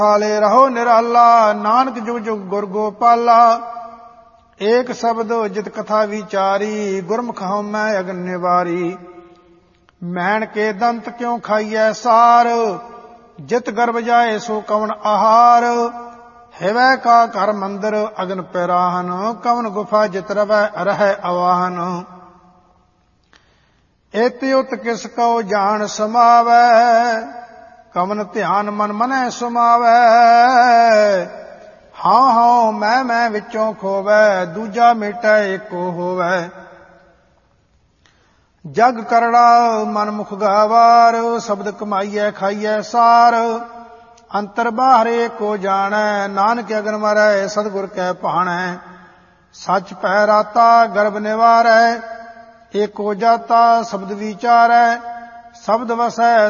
ਹਾਲੇ ਰਹੋ ਨਿਰਾਲਾ, ਨਾਨਕ ਜੁਗ ਜੁਗ ਗੁਰ ਗੋਪਾਲਾ। ਏਕ ਸ਼ਬਦ ਜਿਤ ਕਥਾ ਵਿਚਾਰੀ, ਗੁਰਮੁਖ ਹਉਮੈ ਅਗਨ ਨਿਵਾਰੀ। ਮੈਣ ਕੇ ਦੰਤ ਕਿਉ ਖਾਈਐ ਸਾਰ, ਜਿਤ ਗਰਭ ਜਾਏ ਸੋ ਕਵਨ ਆਹਾਰ। ਹਿਵੈ ਕਾ ਘਰ ਮੰਦਰ ਅਗਨ ਪਿਰਾਹਨ, ਕਵਨ ਗੁਫਾ ਜਿਤ ਰਵੈ ਰਹੈ ਅਵਾਹਨ। ਇਤ ਉਤ ਕਿਸ ਕਉ ਜਾਣ ਸਮਾਵੈ, ਕਵਨ ਧਿਆਨ ਮਨ ਮਨੈ ਸੁਮਾਵੈ। ਹਾਂ ਹਾਂ ਮੈਂ ਵਿੱਚੋਂ ਖੋਵੈ, ਦੂਜਾ ਮੇਟੈ ਏਕੋ ਹੋਵੈ। ਜਗ ਕਰੜਾ ਮਨ ਮੁਖ ਗਾਵਾਰ, ਸ਼ਬਦ ਕਮਾਈਐ ਖਾਈਐ ਸਾਰ। ਅੰਤਰ ਬਾਹਰ ਏਕੋ ਜਾਣੈ, ਨਾਨਕ ਅਗਨ ਮਰੈ ਸਤਿਗੁਰ ਕੈ ਭਾਣੈ। ਸੱਚ ਪੈ ਰਾਤਾ ਗਰਭ ਨਿਵਾਰੈ, ਏਕੋ ਜਾਤਾ ਸ਼ਬਦ ਵਿਚਾਰੈ। ਸ਼ਬਦ ਵਸੈ